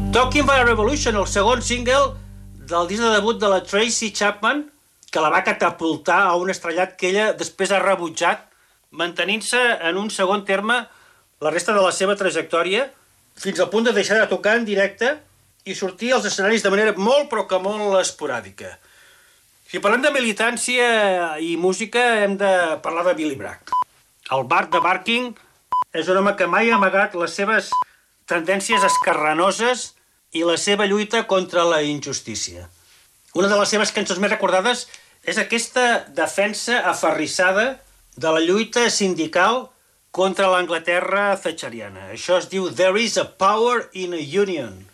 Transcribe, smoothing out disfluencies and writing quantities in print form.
Talking About a Revolution, el segon single del disc de debut de la Tracy Chapman, que la va catapultar a un estrellat que ella després ha rebutjat, mantenint-se en un segon terme la resta de la seva trajectòria, fins al punt de deixar de tocar en directe i sortir als escenaris de manera molt, però que molt esporàdica. Si parlem de militància i música, hem de parlar de Billy Bragg. El Bart de Barking és un home que mai ha amagat les seves tendències escarranoses i la seva lluita contra la injustícia. Una de les seves cançons més recordades és aquesta defensa aferrissada de la lluita sindical contra l'Anglaterra thatcheriana. Això es diu There is a power in a union.